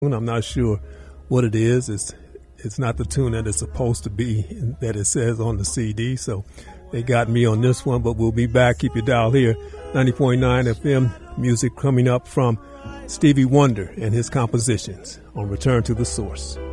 I'm not sure what it is. It's not the tune that it's supposed to be that it says on the CD. So they got me on this one, but we'll be back. Keep your dial here. 90.9 FM. Music coming up from Stevie Wonder and his compositions on Return to the Source.